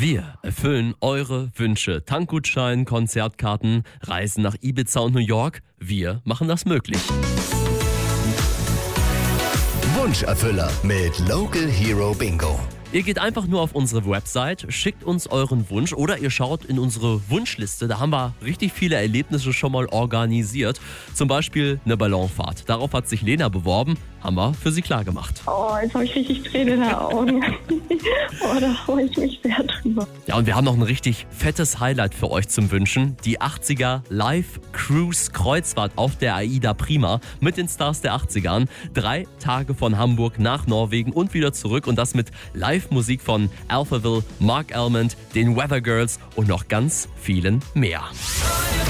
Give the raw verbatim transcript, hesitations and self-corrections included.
Wir erfüllen eure Wünsche. Tankgutschein, Konzertkarten, Reisen nach Ibiza und New York. Wir machen das möglich. Wunscherfüller mit Local Hero Bingo. Ihr geht einfach nur auf unsere Website, schickt uns euren Wunsch oder ihr schaut in unsere Wunschliste. Da haben wir richtig viele Erlebnisse schon mal organisiert. Zum Beispiel eine Ballonfahrt. Darauf hat sich Lena beworben. Haben wir für sie klar gemacht. Oh, jetzt habe ich richtig Tränen in den Augen. Oh, da freue ich mich sehr drüber. Ja, und wir haben noch ein richtig fettes Highlight für euch zum Wünschen. Die achtziger Live Cruise Kreuzfahrt auf der AIDA Prima mit den Stars der achtzigern. Drei Tage von Hamburg nach Norwegen und wieder zurück. Und das mit Live-Musik von Alphaville, Mark Almond, den Weather Girls und noch ganz vielen mehr.